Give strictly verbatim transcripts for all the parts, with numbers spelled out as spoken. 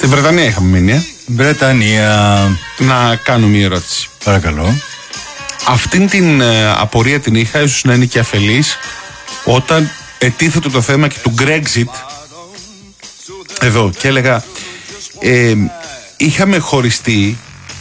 Στη Βρετανία είχαμε μείνει. Ε. Βρετανία. Να κάνω μια ερώτηση. Παρακαλώ. Αυτήν την ε, απορία την είχα, ίσως να είναι και αφελής, όταν ετίθετο το θέμα και του Brexit εδώ και έλεγα ε, είχαμε χωριστεί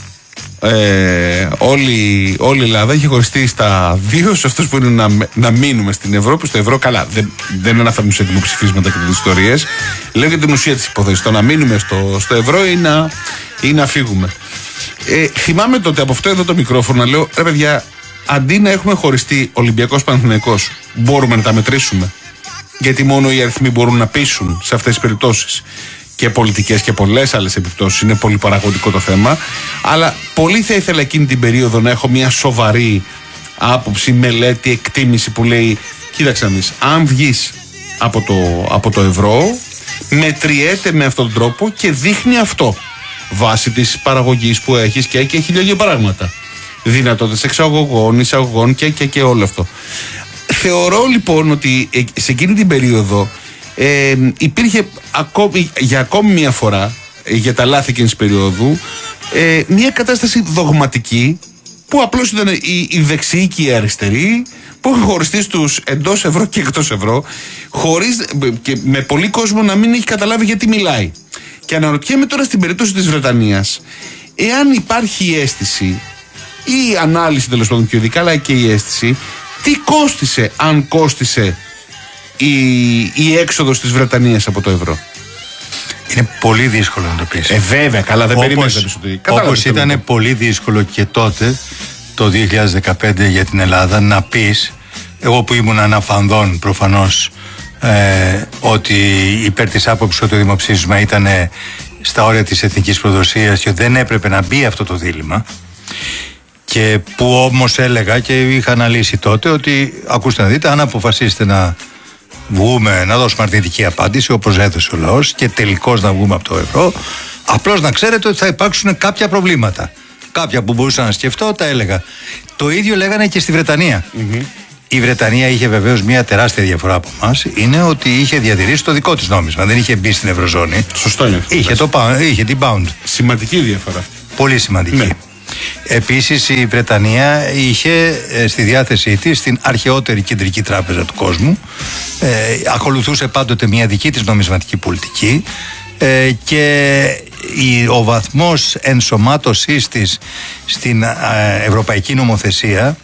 ε, όλη, όλη η Ελλάδα είχε χωριστεί στα δύο, σε αυτούς που είναι να, να μείνουμε στην Ευρώπη, στο ευρώ. Καλά, δεν, δεν αναφέρουμε σε δημοψηφίσματα και τις ιστορίες, λέω για την ουσία της υπόθεσης, το να μείνουμε στο, στο ευρώ ή να, ή να φύγουμε. Ε, θυμάμαι τότε από αυτό εδώ το μικρόφωνο να λέω, ρε παιδιά, αντί να έχουμε χωριστεί Ολυμπιακός Παναθηναϊκός, μπορούμε να τα μετρήσουμε. Γιατί μόνο οι αριθμοί μπορούν να πείσουν σε αυτές τις περιπτώσεις. Και πολιτικές και πολλές άλλες επιπτώσεις. Είναι πολύ παραγωγικό το θέμα. Αλλά πολύ θα ήθελα εκείνη την περίοδο να έχω μια σοβαρή άποψη, μελέτη, εκτίμηση που λέει, κοίταξε να δεις, αν βγεις από το, από το ευρώ, μετριέται με αυτόν τον τρόπο και δείχνει αυτό. Βάσει της παραγωγής που έχεις και, και χιλιάδια πράγματα. Δυνατότητες εξαγωγών, εισαγωγών και, και, και όλο αυτό. Θεωρώ λοιπόν ότι σε εκείνη την περίοδο ε, υπήρχε ακόμη, για ακόμη μια φορά, για τα λάθη εκείνης της περίοδου, ε, μια κατάσταση δογματική που απλώς ήταν οι, οι δεξιοί και οι αριστεροί που έχουν χωριστεί στους εντός ευρώ και εκτός ευρώ, χωρίς, και με πολύ κόσμο να μην έχει καταλάβει γιατί μιλάει. Και αναρωτιέμαι τώρα στην περίπτωση της Βρετανίας, εάν υπάρχει η αίσθηση ή η ανάλυση τέλος πάντων πιο ειδικά, αλλά και η αίσθηση, τι κόστισε, αν κόστισε η, η έξοδος της Βρετανίας από το ευρώ. Είναι πολύ δύσκολο να το πεις. Ε, βέβαια, καλά, δεν περιμένεις. Όπως ήταν πολύ δύσκολο και τότε, το δύο χιλιάδες δεκαπέντε για την Ελλάδα, να πεις, εγώ που ήμουν αναφανδόν προφανώς, ε, ότι υπέρ της άποψης ότι το δημοψήφισμα ήταν στα όρια της εθνικής προδοσίας και δεν έπρεπε να μπει αυτό το δίλημμα, και που όμως έλεγα και είχα αναλύσει τότε ότι, ακούστε να δείτε, αν αποφασίσετε να βγούμε, να δώσουμε αρνητική απάντηση όπως έδωσε ο λαός και τελικώς να βγούμε από το ευρώ, απλώς να ξέρετε ότι θα υπάρξουν κάποια προβλήματα. Κάποια που μπορούσα να σκεφτώ, τα έλεγα. Το ίδιο λέγανε και στη Βρετανία. Mm-hmm. Η Βρετανία είχε βεβαίως μια τεράστια διαφορά από εμάς. Είναι ότι είχε διατηρήσει το δικό της νόμισμα. Δεν είχε μπει στην Ευρωζώνη. Σωστό είναι. Είχε, το, είχε την pound. Σημαντική διαφορά. Πολύ σημαντική. Ναι. Επίσης η Βρετανία είχε ε, στη διάθεσή της την αρχαιότερη κεντρική τράπεζα του κόσμου. Ε, ακολουθούσε πάντοτε μια δική της νομισματική πολιτική. Ε, και η, ο βαθμός ενσωμάτωσής της στην ε, ευρωπαϊκή νομοθεσία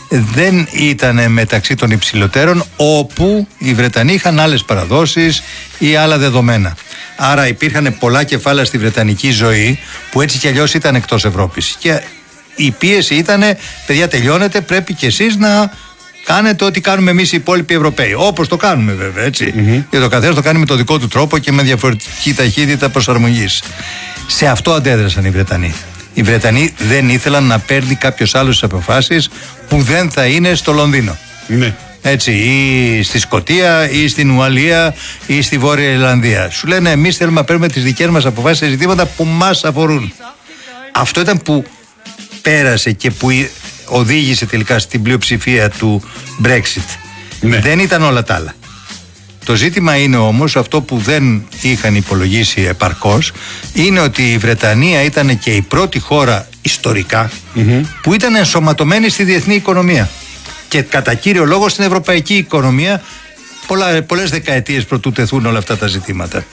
δεν ήταν μεταξύ των υψηλότερων, όπου οι Βρετανοί είχαν άλλες παραδόσεις ή άλλα δεδομένα. Άρα υπήρχαν πολλά κεφάλαια στη βρετανική ζωή που έτσι κι αλλιώς ήταν εκτός Ευρώπης. Και η πίεση ήταν, παιδιά, τελειώνετε, πρέπει κι εσείς να κάνετε ό,τι κάνουμε εμείς οι υπόλοιποι Ευρωπαίοι. Όπως το κάνουμε βέβαια, έτσι. Mm-hmm. Και το καθένας το κάνει με τον δικό του τρόπο και με διαφορετική ταχύτητα προσαρμογής. Σε αυτό αντέδρασαν οι Βρετανοί. Οι Βρετανοί δεν ήθελαν να παίρνει κάποιος άλλος τις αποφάσεις που δεν θα είναι στο Λονδίνο. Ναι. Έτσι, ή στη Σκωτία, ή στην Ουαλία, ή στη Βόρεια Ιρλανδία. Σου λένε, εμείς θέλουμε να παίρνουμε τις δικές μας αποφάσεις σε ζητήματα που μας αφορούν. Αυτό ήταν που πέρασε και που οδήγησε τελικά στην πλειοψηφία του Brexit. Ναι. Δεν ήταν όλα τα άλλα. Το ζήτημα είναι όμως, αυτό που δεν είχαν υπολογίσει επαρκώς, είναι ότι η Βρετανία ήταν και η πρώτη χώρα ιστορικά mm-hmm. που ήταν ενσωματωμένη στη διεθνή οικονομία και κατά κύριο λόγο στην ευρωπαϊκή οικονομία πολλά, πολλές δεκαετίες προτού τεθούν όλα αυτά τα ζητήματα.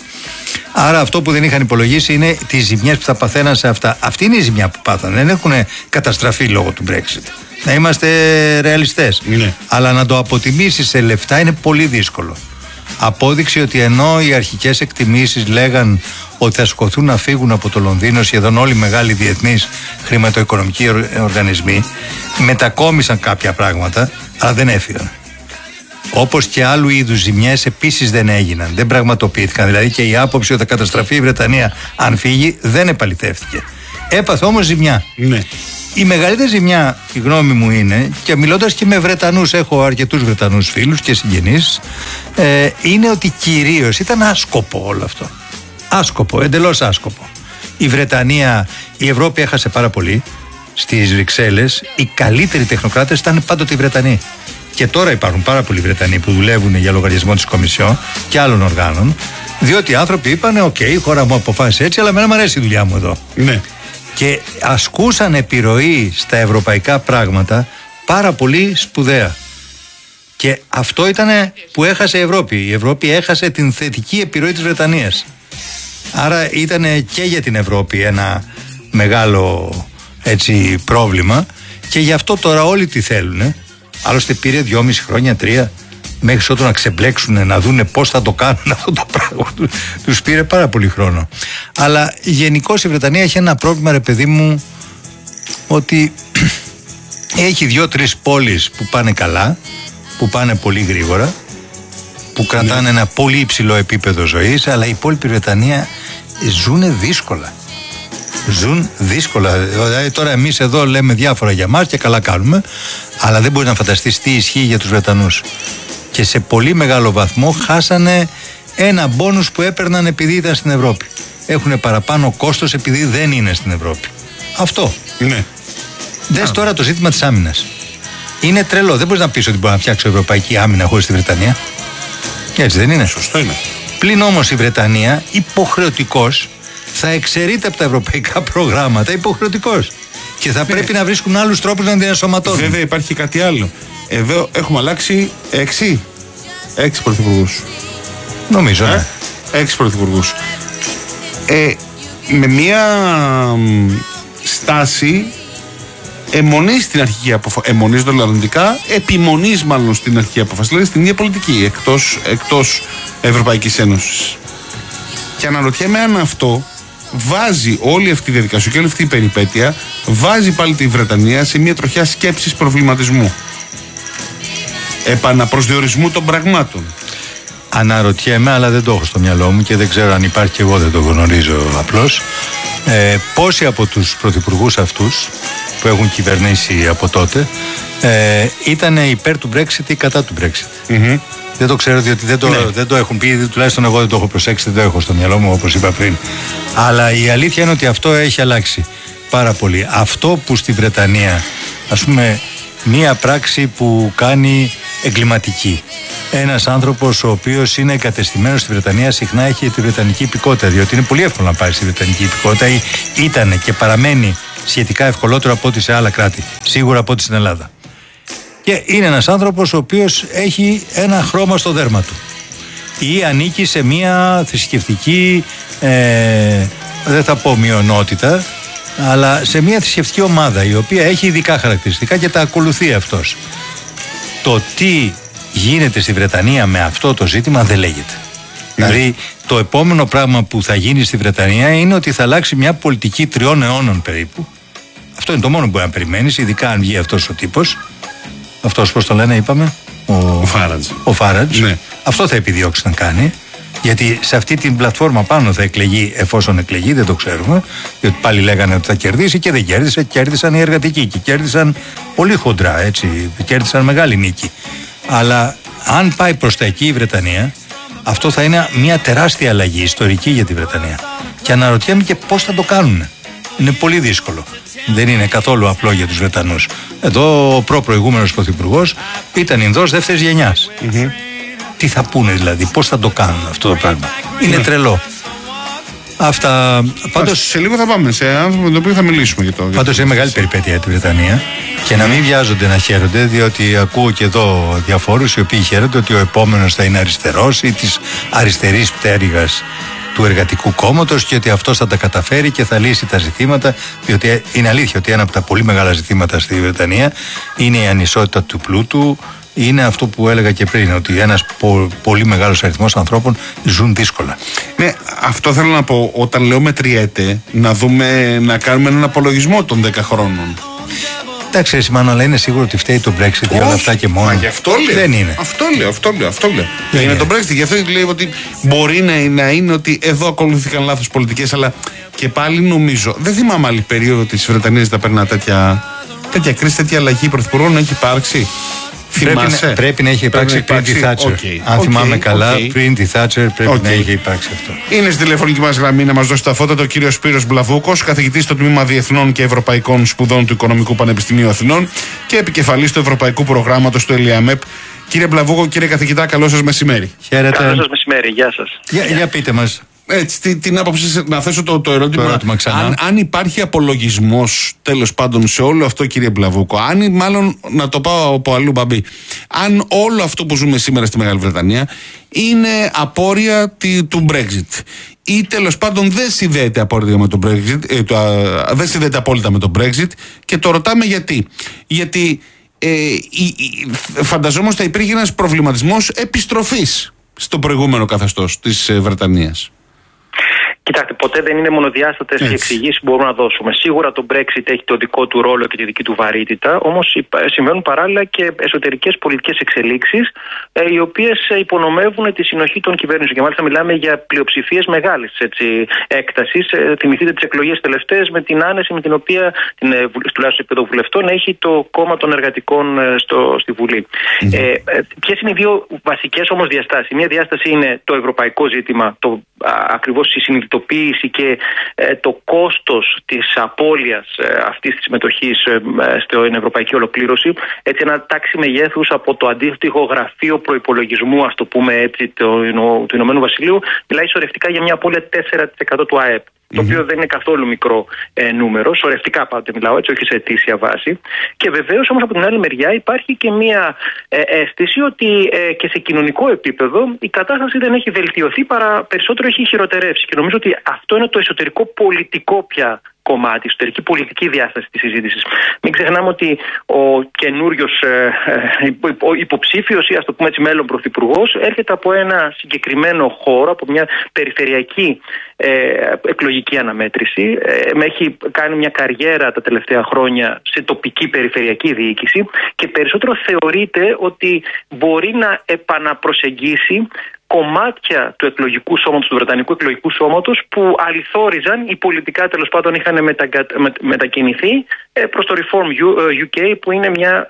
Άρα αυτό που δεν είχαν υπολογίσει είναι τις ζημιές που θα παθαίναν σε αυτά. Αυτή είναι η ζημιά που πάθανε, δεν έχουν καταστραφεί λόγω του Brexit. Να είμαστε ρεαλιστές. Ναι. Αλλά να το αποτιμήσεις σε λεφτά είναι πολύ δύσκολο. Απόδειξη ότι ενώ οι αρχικές εκτιμήσεις λέγαν ότι θα σκοθούν να φύγουν από το Λονδίνο σχεδόν όλοι οι μεγάλοι διεθνείς χρηματοοικονομικοί οργανισμοί, μετακόμισαν κάποια πράγματα, αλλά δεν έφυγαν. Όπως και άλλου είδους ζημιές επίσης δεν έγιναν, δεν πραγματοποιήθηκαν. Δηλαδή και η άποψη ότι θα καταστραφεί η Βρετανία αν φύγει δεν επαληθεύτηκε. Έπαθε όμως ζημιά. Ναι. Η μεγαλύτερη ζημιά, η γνώμη μου είναι, και μιλώντας και με Βρετανούς, έχω αρκετούς Βρετανούς φίλους και συγγενείς, ε, είναι ότι κυρίως ήταν άσκοπο όλο αυτό. Άσκοπο, εντελώς άσκοπο. Η Βρετανία, η Ευρώπη έχασε πάρα πολύ στις Βρυξέλλες. Οι καλύτεροι τεχνοκράτες ήταν πάντοτε οι Βρετανοί. Και τώρα υπάρχουν πάρα πολλοί Βρετανοί που δουλεύουν για λογαριασμό της Κομισιόν και άλλων οργάνων. Διότι οι άνθρωποι είπανε: οκ, okay, η χώρα μου αποφάσισε έτσι, αλλά εμένα μου αρέσει η δουλειά μου εδώ. Ναι. Και ασκούσαν επιρροή στα ευρωπαϊκά πράγματα πάρα πολύ σπουδαία. Και αυτό ήταν που έχασε η Ευρώπη. Η Ευρώπη έχασε την θετική επιρροή της Βρετανίας. Άρα ήταν και για την Ευρώπη ένα μεγάλο έτσι, πρόβλημα, και γι' αυτό τώρα όλοι τι θέλουν. Άλλωστε πήρε δυόμιση χρόνια, τρία, μέχρι ότου να ξεμπλέξουν, να δούνε πώς θα το κάνουν αυτό το πράγμα. Τους πήρε πάρα πολύ χρόνο. Αλλά γενικώς η Βρετανία έχει ένα πρόβλημα, ρε παιδί μου, ότι έχει δύο-τρεις πόλεις που πάνε καλά, που πάνε πολύ γρήγορα, που κρατάνε ένα πολύ υψηλό επίπεδο ζωής, αλλά η υπόλοιπη Βρετανία ζουν δύσκολα. Ζουν δύσκολα. Δηλαδή, τώρα εμείς εδώ λέμε διάφορα για μας και καλά κάνουμε, αλλά δεν μπορείς να φανταστείς τι ισχύει για τους Βρετανούς. Και σε πολύ μεγάλο βαθμό χάσανε ένα μπόνους που έπαιρναν επειδή ήταν στην Ευρώπη. Έχουν παραπάνω κόστος επειδή δεν είναι στην Ευρώπη. Αυτό. Ναι. Δες τώρα το ζήτημα της άμυνας. Είναι τρελό. Δεν μπορείς να πεις ότι μπορεί να φτιάξει ευρωπαϊκή άμυνα χωρίς τη Βρετανία. Έτσι δεν είναι? Σωστό είναι. Πλην όμως η Βρετανία υποχρεωτικώς θα εξαιρείται από τα ευρωπαϊκά προγράμματα. Υποχρεωτικώς. Και θα πρέπει να βρίσκουν άλλους τρόπους να την ενσωματώνουν. Βέβαια υπάρχει κάτι άλλο. Εδώ έχουμε αλλάξει έξι. Έξι πρωθυπουργούς. Νομίζω, ναι. Ε? Έξι πρωθυπουργούς. Ε, με μια στάση αιμονής στην αρχική αποφάση. Αιμονής δολαρντικά, επιμονής μάλλον στην αρχική αποφάση. Δηλαδή στην ίδια πολιτική, εκτός, εκτός Ευρωπαϊκής Ένωσης. Και αναρωτιέμαι αν αυτό βάζει όλη αυτή η διαδικασία και όλη αυτή η περιπέτεια, βάζει πάλι τη Βρετανία σε μια τροχιά σκέψης, προβληματισμού, επαναπροσδιορισμού των πραγμάτων. Αναρωτιέμαι, αλλά δεν το έχω στο μυαλό μου και δεν ξέρω αν υπάρχει, και εγώ δεν το γνωρίζω απλώς. Ε, πόσοι από τους πρωθυπουργούς αυτούς που έχουν κυβερνήσει από τότε ε, ήταν υπέρ του Brexit ή κατά του Brexit? Mm-hmm. Δεν το ξέρω, διότι δεν το, ναι. δεν το έχουν πει, τουλάχιστον εγώ δεν το έχω προσέξει, δεν το έχω στο μυαλό μου, όπως είπα πριν. Αλλά η αλήθεια είναι ότι αυτό έχει αλλάξει πάρα πολύ. Αυτό που στη Βρετανία, ας πούμε, μία πράξη που κάνει εγκληματική. Ένας άνθρωπος ο οποίος είναι εγκατεστημένος στη Βρετανία συχνά έχει τη βρετανική υπηκότητα, διότι είναι πολύ εύκολο να πάρει τη βρετανική υπηκότητα, ή ήταν και παραμένει σχετικά ευκολότερο από ό,τι σε άλλα κράτη, σίγουρα από ό,τι στην Ελλάδα. Και είναι ένας άνθρωπος ο οποίος έχει ένα χρώμα στο δέρμα του ή ανήκει σε μια θρησκευτική, ε, δεν θα πω μειονότητα, αλλά σε μια θρησκευτική ομάδα η οποία έχει ειδικά χαρακτηριστικά και τα ακολουθεί αυτός. Το τι γίνεται στη Βρετανία με αυτό το ζήτημα δεν λέγεται. Mm. Δηλαδή το επόμενο πράγμα που θα γίνει στη Βρετανία είναι ότι θα αλλάξει μια πολιτική τριών αιώνων περίπου. Αυτό είναι το μόνο που μπορεί να περιμένεις, ειδικά αν βγει αυτός ο τύπος. Αυτός, πώς το λένε, είπαμε, ο, ο Φάραντζ. Ο Φάραντζ. Ναι. Αυτό θα επιδιώξει να κάνει. Γιατί σε αυτή την πλατφόρμα πάνω θα εκλεγεί, εφόσον εκλεγεί, δεν το ξέρουμε. Διότι πάλι λέγανε ότι θα κερδίσει και δεν κέρδισε. Κέρδισαν οι εργατικοί και κέρδισαν πολύ χοντρά, έτσι. Κέρδισαν μεγάλη νίκη. Αλλά αν πάει προς τα εκεί η Βρετανία, αυτό θα είναι μια τεράστια αλλαγή ιστορική για τη Βρετανία. Και αναρωτιέμαι και πώς θα το κάνουν. Είναι πολύ δύσκολο. Δεν είναι καθόλου απλό για τους Βρετανούς. Εδώ ο προ-προηγούμενος πρωθυπουργός ήταν Ινδός δεύτερης γενιάς. Mm-hmm. Τι θα πούνε δηλαδή, πώς θα το κάνουν αυτό το πράγμα. Είναι mm. τρελό. Αυτά. Πάντως, σε λίγο θα πάμε σε άνθρωπο με τον οποίο θα μιλήσουμε για το. Πάντως είναι μεγάλη περιπέτεια για τη Βρετανία. Και να μην βιάζονται να χαίρονται, διότι ακούω και εδώ διαφόρους οι οποίοι χαίρονται ότι ο επόμενος θα είναι αριστερός ή της αριστερής πτέρυγας του Εργατικού Κόμματος και ότι αυτός θα τα καταφέρει και θα λύσει τα ζητήματα, διότι είναι αλήθεια ότι ένα από τα πολύ μεγάλα ζητήματα στη Βρετανία είναι η ανισότητα του πλούτου. Είναι αυτό που έλεγα και πριν, ότι ένας πο, πολύ μεγάλος αριθμός ανθρώπων ζουν δύσκολα. Ναι, αυτό θέλω να πω. Όταν λέω μετριέται, να δούμε, να κάνουμε έναν απολογισμό των δέκα χρόνων. Εντάξει, εσύ Μάνο, αλλά είναι σίγουρο ότι φταίει το Brexit και όλα αυτά και μόνο. Μα γι' αυτό λέω. Δεν είναι. Αυτό λέω, αυτό λέω. Αυτό λέω. Δεν είναι το Brexit. Γι' αυτό λέει ότι μπορεί να, να είναι ότι εδώ ακολουθήθηκαν λάθος πολιτικές, αλλά και πάλι νομίζω. Δεν θυμάμαι άλλη περίοδο της Βρετανίας να περνά τέτοια, τέτοια κρίση, τέτοια αλλαγή πρωθυπουργών να έχει υπάρξει. Πρέπει να, πρέπει να έχει υπάρξει πριν τη Θάτσερ. Okay. Αν okay. θυμάμαι καλά, okay. πριν τη Θάτσερ πρέπει okay. να έχει υπάρξει αυτό. Είναι στη τηλεφωνική μας γραμμή να μας δώσει τα φώτα το κύριο Σπύρος Μπλαβούκος, καθηγητής στο Τμήμα Διεθνών και Ευρωπαϊκών Σπουδών του Οικονομικού Πανεπιστημίου Αθηνών και επικεφαλής του Ευρωπαϊκού Προγράμματος του ΕΛΙΑΜΕΠ Κύριε Μπλαβούκο, κύριε καθηγητά, καλό σας μεσημέρι. Χαίρετε. Καλό σας μεσημέρι, γεια σας. Για, για πείτε μας. Έτσι, την, την άποψη, να θέσω το, το ερώτημα, το ερώτημα αν, αν υπάρχει απολογισμός τέλος πάντων σε όλο αυτό, κύριε Μπλαβούκο, αν μάλλον να το πάω από αλλού, Μπαμπή, αν όλο αυτό που ζούμε σήμερα στη Μεγάλη Βρετανία είναι απόρρια τη, του Brexit ή τέλος πάντων δεν συνδέεται απόρρια με το Brexit, ε, το, α, δεν συνδέεται απόλυτα με το Brexit, και το ρωτάμε γιατί. Γιατί ε, ε, ε, φανταζόμαστε υπήρχε ένας προβληματισμός επιστροφής στο προηγούμενο καθεστώς της ε, Βρετανίας. Κοιτάξτε, ποτέ δεν είναι μονοδιάστατες οι εξηγήσεις που μπορούμε να δώσουμε. Σίγουρα το Brexit έχει το δικό του ρόλο και τη δική του βαρύτητα, όμως συμβαίνουν παράλληλα και εσωτερικές πολιτικές εξελίξεις, οι οποίες υπονομεύουν τη συνοχή των κυβέρνησεων. Και μάλιστα μιλάμε για πλειοψηφίες μεγάλης έκτασης. Θυμηθείτε τις εκλογές τελευταίες με την άνεση με την οποία, τουλάχιστον σε επίπεδο βουλευτών, έχει το κόμμα των εργατικών στο, στη Βουλή. Mm-hmm. Ε, ποιες είναι οι δύο βασικές όμως διαστάσεις? Η μία διάσταση είναι το ευρωπαϊκό ζήτημα, το, ακριβώς η συνειδητοποίηση και ε, το κόστος της απώλειας ε, αυτής της συμμετοχής ε, στην ευρωπαϊκή ολοκλήρωση. Έτσι, ένα τάξη μεγέθους από το αντίστοιχο γραφείο προϋπολογισμού, ας το πούμε έτσι, το, του Ηνωμένου Βασιλείου, μιλάει σωρευτικά για μια απώλεια τέσσερα τοις εκατό του ΑΕΠ. Mm-hmm. Το οποίο δεν είναι καθόλου μικρό ε, νούμερο, σωρευτικά πάντοτε μιλάω έτσι, όχι σε αιτήσια βάση. Και βεβαίως όμως από την άλλη μεριά υπάρχει και μια ε, αίσθηση ότι ε, και σε κοινωνικό επίπεδο η κατάσταση δεν έχει βελτιωθεί, παρά περισσότερο έχει χειροτερεύσει. Και νομίζω ότι αυτό είναι το εσωτερικό πολιτικό πια κομμάτι, εσωτερική πολιτική διάσταση της συζήτησης. Μην ξεχνάμε ότι ο καινούριος ε, ε, υποψήφιος ή ας το πούμε έτσι μέλλον πρωθυπουργός έρχεται από ένα συγκεκριμένο χώρο, από μια περιφερειακή ε, εκλογική αναμέτρηση. Ε, έχει κάνει μια καριέρα τα τελευταία χρόνια σε τοπική περιφερειακή διοίκηση και περισσότερο θεωρείται ότι μπορεί να επαναπροσεγγίσει κομμάτια του εκλογικού σώματος, του Βρετανικού εκλογικού σώματος, που αληθόριζαν ή πολιτικά τέλος πάντων είχαν μεταγκα... μετακινηθεί προς το Reform γιου κέι, που είναι μια,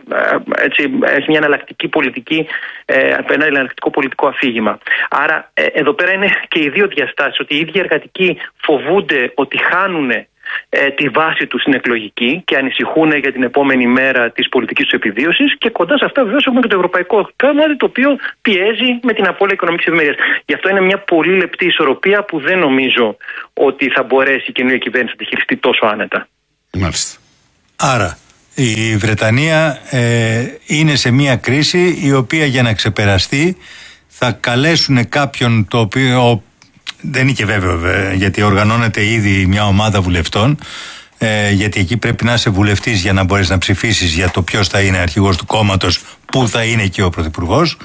έτσι, έχει μια εναλλακτική πολιτική, ένα εναλλακτικό πολιτικό αφήγημα. Άρα εδώ πέρα είναι και οι δύο διαστάσεις, ότι οι ίδιοι εργατικοί φοβούνται ότι χάνουν Ε, τη βάση του στην εκλογική και ανησυχούν για την επόμενη μέρα της πολιτικής τους επιβίωσης, και κοντά σε αυτά βεβαίως έχουμε και το ευρωπαϊκό κομμάτι, το οποίο πιέζει με την απώλεια οικονομικής ευημερίας. Γι' αυτό είναι μια πολύ λεπτή ισορροπία που δεν νομίζω ότι θα μπορέσει η καινούργια κυβέρνηση να τη χειριστεί τόσο άνετα. Μάλιστα. Άρα η Βρετανία ε, είναι σε μια κρίση η οποία για να ξεπεραστεί θα καλέσουν κάποιον, το οποίο δεν είναι και βέβαιο, γιατί οργανώνεται ήδη μια ομάδα βουλευτών, ε, γιατί εκεί πρέπει να είσαι βουλευτής για να μπορείς να ψηφίσεις για το ποιος θα είναι αρχηγός του κόμματος, που θα είναι και ο πρωθυπουργός,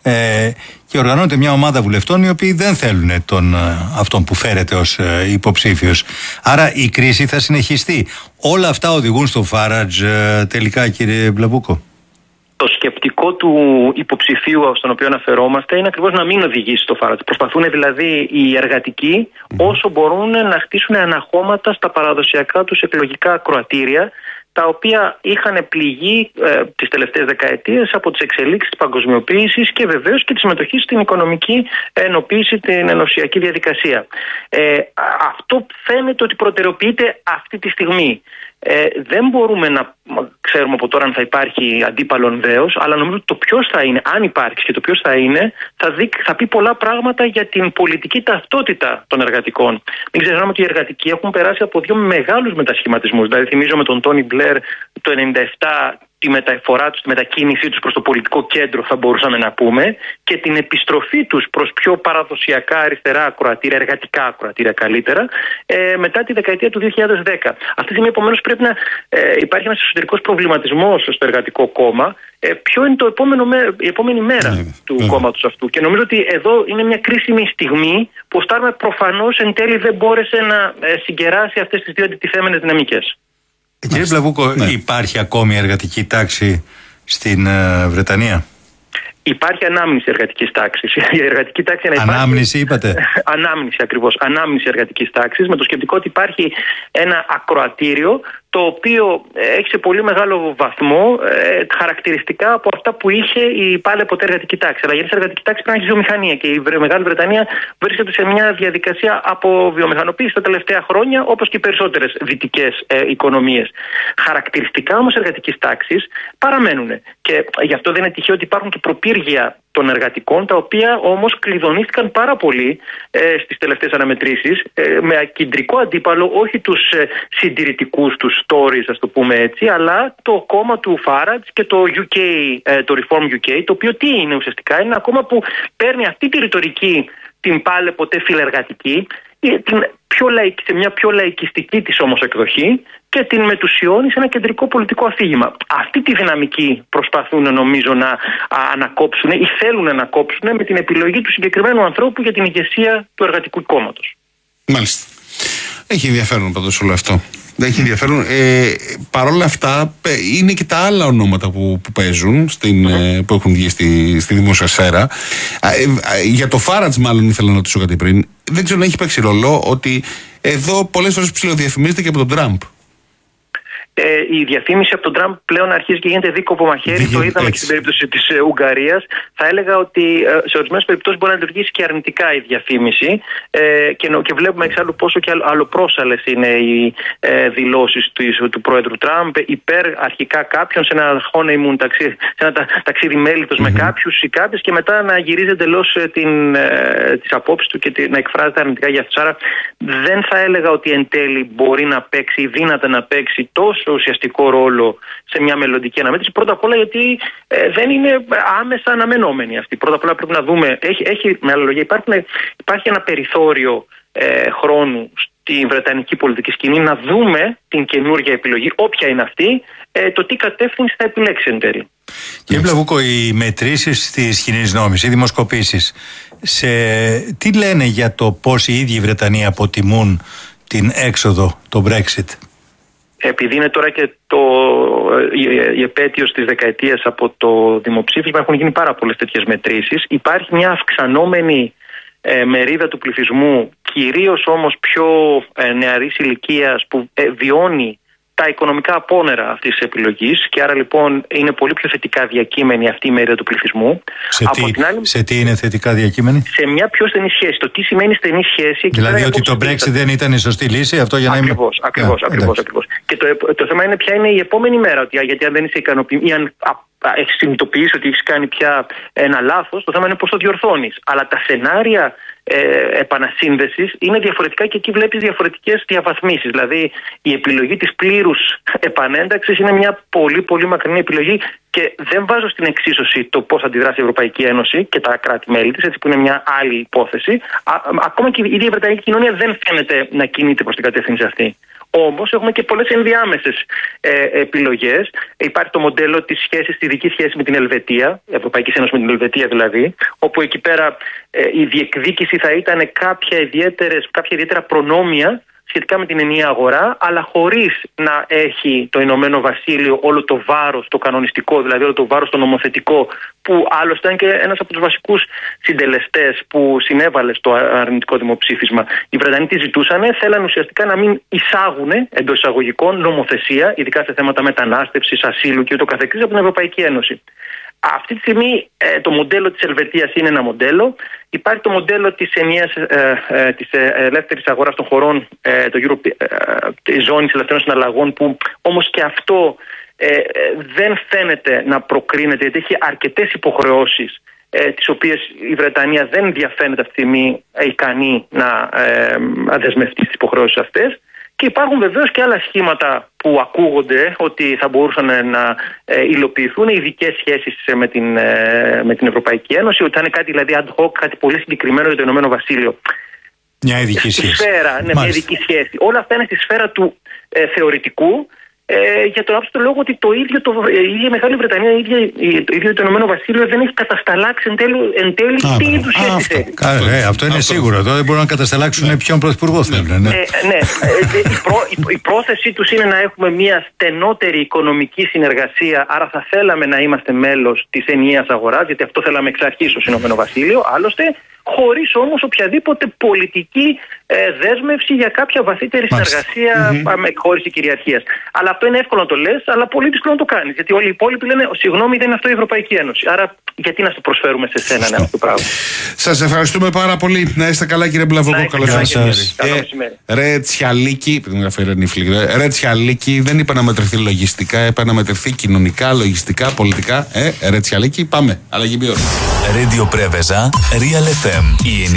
ε, και οργανώνεται μια ομάδα βουλευτών οι οποίοι δεν θέλουν τον, αυτόν που φέρεται ως ε, υποψήφιος. Άρα η κρίση θα συνεχιστεί. Όλα αυτά οδηγούν στο Φάραντζ ε, τελικά, κύριε Μπλαβούκο? Το σκεπτικό του υποψηφίου στον οποίο αναφερόμαστε είναι ακριβώς να μην οδηγήσει στο Φάραντζ. Προσπαθούν δηλαδή οι εργατικοί όσο μπορούν να χτίσουν αναχώματα στα παραδοσιακά τους εκλογικά ακροατήρια, τα οποία είχαν πληγεί ε, τις τελευταίες δεκαετίες από τις εξελίξεις της παγκοσμιοποίησης και βεβαίως και τη συμμετοχή στην οικονομική ενοποίηση, την ενωσιακή διαδικασία. Ε, αυτό φαίνεται ότι προτεραιοποιείται αυτή τη στιγμή. Ε, δεν μπορούμε να ξέρουμε από τώρα αν θα υπάρχει αντίπαλον δέος, αλλά νομίζω ότι το ποιος θα είναι, αν υπάρξει και το ποιος θα είναι, θα, δει, θα πει πολλά πράγματα για την πολιτική ταυτότητα των εργατικών. Μην ξεχνάμε ότι οι εργατικοί έχουν περάσει από δύο μεγάλους μετασχηματισμούς. Δηλαδή, θυμίζω με τον Τόνι Μπλερ το ενενήντα επτά τη μεταφορά τους, τη μετακίνησή τους προς το πολιτικό κέντρο, θα μπορούσαμε να πούμε, και την επιστροφή τους προς πιο παραδοσιακά αριστερά ακροατήρια, εργατικά ακροατήρια καλύτερα, ε, μετά τη δεκαετία του δύο χιλιάδες δέκα. Αυτή τη στιγμή, επομένως, πρέπει να ε, υπάρχει ένας εσωτερικός προβληματισμός στο εργατικό κόμμα. Ε, ποιο είναι το επόμενο, η επόμενη μέρα mm. του mm. κόμματος αυτού. Και νομίζω ότι εδώ είναι μια κρίσιμη στιγμή που ο Στάρμερ προφανώς εν τέλει δεν μπόρεσε να ε, συγκεράσει αυτές τις δύο αντιτιθέμενες δυναμικές. Κύριε Μπλαβούκο, ναι. Υπάρχει ακόμη εργατική τάξη στην uh, Βρετανία? Υπάρχει ανάμνηση εργατικής τάξης. Η εργατική τάξη να ανάμνηση είπατε? Ανάμνηση ακριβώς. Ανάμνηση εργατικής τάξης, με το σκεπτικό ότι υπάρχει ένα ακροατήριο το οποίο έχει σε πολύ μεγάλο βαθμό ε, χαρακτηριστικά από αυτά που είχε η πάλι ποτέ εργατική τάξη. Αλλά γιατί η εργατική τάξη πρέπει να έχει βιομηχανία και η Μεγάλη Βρετανία βρίσκεται σε μια διαδικασία αποβιομηχανοποίησης τα τελευταία χρόνια, όπως και οι περισσότερες δυτικές ε, οικονομίες. Χαρακτηριστικά όμως εργατικής τάξης παραμένουν. Και γι' αυτό δεν είναι τυχαίο ότι υπάρχουν και προπύργια των εργατικών, τα οποία όμως κλειδονίστηκαν πάρα πολύ ε, στις τελευταίες αναμετρήσεις, ε, με κεντρικό αντίπαλο όχι τους ε, συντηρητικούς, τους Tories, ας το πούμε έτσι, αλλά το κόμμα του Farage και το γιου κέι, ε, το Reform γιου κέι, το οποίο τι είναι ουσιαστικά? Είναι ένα κόμμα που παίρνει αυτή τη ρητορική, την πάλε ποτέ φιλεργατική, την πιο λαϊκ, σε μια πιο λαϊκιστική της όμως εκδοχή, και την μετουσιώνει σε ένα κεντρικό πολιτικό αφήγημα. Αυτή τη δυναμική προσπαθούν νομίζω να ανακόψουν ή θέλουν να ανακόψουν με την επιλογή του συγκεκριμένου ανθρώπου για την ηγεσία του εργατικού κόμματος. Μάλιστα. Έχει ενδιαφέρον πάντως όλο αυτό. Έχει ενδιαφέρον. Ε, Παρ' όλα αυτά, είναι και τα άλλα ονόματα που, που παίζουν, στην, mm-hmm. που έχουν βγει στη, στη δημόσια σφαίρα. Ε, ε, για το Farage, μάλλον ήθελα να ρωτήσω κάτι πριν. Δεν ξέρω αν έχει παίξει ρόλο ότι εδώ πολλές φορές ψιλοδιαφημίζεται και από τον Τραμπ. Ε, η διαφήμιση από τον Τραμπ πλέον αρχίζει και γίνεται δίκοπο μαχαίρι. Δίκη, το είδαμε έτσι. Και στην περίπτωση της ε, Ουγγαρίας. Θα έλεγα ότι ε, σε ορισμένες περιπτώσεις μπορεί να λειτουργήσει και αρνητικά η διαφήμιση. Ε, και, και βλέπουμε εξάλλου πόσο και αλλοπρόσαλες είναι οι ε, δηλώσεις του, του πρόεδρου Τραμπ υπέρ αρχικά κάποιων σε ένα honeymoon ταξίδι, σε ένα ταξίδι μέλιτος mm-hmm. με κάποιους ή κάποιες, και μετά να γυρίζει εντελώς ε, ε, τις απόψεις του και τη, να εκφράζεται αρνητικά για αυτούς. Άρα δεν θα έλεγα ότι εν τέλει μπορεί να παίξει ή δύναται να παίξει τόσο ουσιαστικό ρόλο σε μια μελλοντική αναμέτρηση. Πρώτα απ' όλα γιατί ε, δεν είναι άμεσα αναμενόμενη αυτή. Πρώτα απ' όλα πρέπει να δούμε, έχει, έχει, με άλλα λόγια, υπάρχουν, υπάρχει ένα περιθώριο ε, χρόνου στη βρετανική πολιτική σκηνή να δούμε την καινούργια επιλογή, όποια είναι αυτή, ε, το τι κατεύθυνση θα επιλέξει εν τέλει. Κύριε Βλαβούκο, οι μετρήσεις της κοινής νόμης, οι δημοσκοπήσεις, σε, τι λένε για το πώς οι ίδιοι οι Βρετανοί αποτιμούν την έξοδο, το Brexit? Επειδή είναι τώρα και το, η, η επέτειος της δεκαετίας από το δημοψήφισμα, έχουν γίνει πάρα πολλές τέτοιες μετρήσεις. Υπάρχει μια αυξανόμενη ε, μερίδα του πληθυσμού, κυρίως όμως πιο ε, νεαρής ηλικίας, που ε, βιώνει τα οικονομικά απόνερα αυτής της επιλογής, και άρα λοιπόν είναι πολύ πιο θετικά διακείμενη αυτή η μερίδα του πληθυσμού. Σε, από τι, την άλλη, σε τι είναι θετικά διακείμενη? Σε μια πιο στενή σχέση. Το τι σημαίνει στενή σχέση. Δηλαδή ότι το Brexit ήταν. δεν ήταν η σωστή λύση, αυτό για να ακριβώς, είμαι... Ακριβώς, yeah, ακριβώς, ακριβώς. Και το, το θέμα είναι ποια είναι η επόμενη μέρα. Ότι, γιατί αν δεν είσαι ικανοποιημένος ή αν έχεις συνειδητοποιήσει ότι έχεις κάνει πια ένα λάθος, το θέμα είναι πώς το διορθώνεις. Αλλά τα σενάρια ε, επανασύνδεσης είναι διαφορετικά, και εκεί βλέπεις διαφορετικές διαβαθμίσεις. Δηλαδή η επιλογή της πλήρους επανένταξης είναι μια πολύ πολύ μακρινή επιλογή, και δεν βάζω στην εξίσωση το πώς αντιδράσει η Ευρωπαϊκή Ένωση και τα κράτη-μέλη της, έτσι, που είναι μια άλλη υπόθεση. Α, ακόμα και η ίδια η Βρετανική κοινωνία δεν φαίνεται να κινείται προς την κατεύθυνση αυτή. Όμως έχουμε και πολλές ενδιάμεσες ε, επιλογές. Υπάρχει το μοντέλο της σχέσης, τη δική σχέση με την Ελβετία, η Ευρωπαϊκή Ένωση με την Ελβετία δηλαδή, όπου εκεί πέρα ε, η διεκδίκηση θα ήταν κάποια, κάποια ιδιαίτερα προνόμια σχετικά με την ενιαία αγορά, αλλά χωρίς να έχει το Ηνωμένο Βασίλειο όλο το βάρος, το κανονιστικό, δηλαδή όλο το βάρος το νομοθετικό, που άλλωστε ήταν και ένας από τους βασικούς συντελεστές που συνέβαλε στο αρνητικό δημοψήφισμα. Οι Βρετανοί τι ζητούσαν? Θέλαν ουσιαστικά να μην εισάγουν εντός εισαγωγικών νομοθεσία, ειδικά σε θέματα μετανάστευσης, ασύλου και ούτω καθεξής, από την Ευρωπαϊκή Ένωση. Αυτή τη στιγμή ε, το μοντέλο της Ελβετίας είναι ένα μοντέλο. Υπάρχει το μοντέλο της ενιαίας, ε, ε, της ελεύθερης αγοράς των χωρών, ε, το Euro, ε, της ζώνης ελευθερών συναλλαγών, που όμως και αυτό ε, ε, δεν φαίνεται να προκρίνεται, γιατί έχει αρκετές υποχρεώσεις, ε, τις οποίες η Βρετανία δεν διαφαίνεται αυτή τη στιγμή ικανή να ε, αδεσμευτεί στις υποχρεώσεις αυτές. Και υπάρχουν βεβαίως και άλλα σχήματα που ακούγονται ότι θα μπορούσαν να ε, υλοποιηθούν, ειδικές σχέσεις με την, ε, με την Ευρωπαϊκή Ένωση, ότι θα είναι κάτι δηλαδή ad hoc, κάτι πολύ συγκεκριμένο για το Ηνωμένο Βασίλειο. Μια ειδική σχέση. Σφαίρα, ναι, μια ειδική σχέση. Όλα αυτά είναι στη σφαίρα του ε, θεωρητικού, ε, για τον άπιστο λόγο ότι το ίδιο το, η ίδια Μεγάλη Βρετανία, η ίδια, το ίδιο το Ηνωμένο Βασίλειο δεν έχει κατασταλάξει εν τέλει, εν τέλει τι είδους σχέση θέλει. Αυτό, ε, αυτό είναι αυτό. Σίγουρο. Εδώ δεν μπορούν να κατασταλάξουν ναι. ποιον πρωθυπουργό θέλουν. Ναι, ε, ναι. ε, η, προ, η, η πρόθεσή τους είναι να έχουμε μια στενότερη οικονομική συνεργασία, άρα θα θέλαμε να είμαστε μέλος της ενιαίας αγοράς, γιατί αυτό θέλαμε εξ αρχής ως Ηνωμένο Βασίλειο, άλλωστε, χωρίς όμως οποιαδήποτε πολιτική ε, δέσμευση για κάποια βαθύτερη συνεργασία mm-hmm. με εκχώρηση κυριαρχίας. Αλλά αυτό είναι εύκολο να το λες, αλλά πολύ δύσκολο να το κάνεις. Γιατί όλοι οι υπόλοιποι λένε: συγγνώμη, δεν είναι αυτό η Ευρωπαϊκή Ένωση. Άρα, γιατί να στο προσφέρουμε σε σένα ναι, αυτό το πράγμα. Σας ευχαριστούμε πάρα πολύ. Να είστε καλά, κύριε Μπλαβοκό. Καλώς ήρθατε. Ρε Τσιαλίκη, Ρε Τσιαλίκη, δεν είπε να μετρηθεί λογιστικά, είπε να μετρηθεί κοινωνικά, λογιστικά, πολιτικά. Ε, Ρε Τσιαλίκη, πάμε. Αλλαγή μειών. Radio Preveza, Real εφ εμ.